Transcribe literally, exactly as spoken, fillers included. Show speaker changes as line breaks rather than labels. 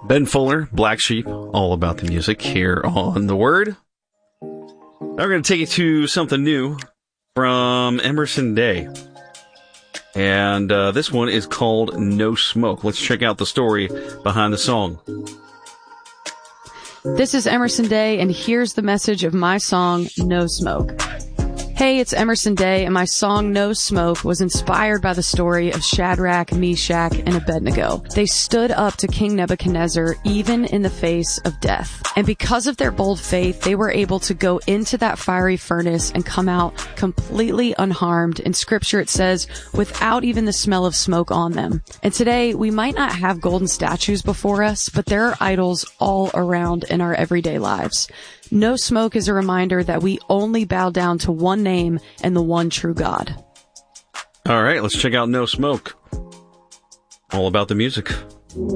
Ben Fuller, Black Sheep, all about the music here on The Word. Now we're going to take you to something new from Emerson Day. And uh, this one is called No Smoke. Let's check out the story behind the song.
This is Emerson Day, and here's the message of my song, No Smoke. Hey, it's Emerson Day, and my song No Smoke was inspired by the story of Shadrach, Meshach, and Abednego. They stood up to King Nebuchadnezzar even in the face of death. And because of their bold faith, they were able to go into that fiery furnace and come out completely unharmed. In scripture it says, without even the smell of smoke on them. And today, we might not have golden statues before us, but there are idols all around in our everyday lives. No Smoke is a reminder that we only bow down to one name and the one true God.
All right, let's check out No Smoke. All about the music.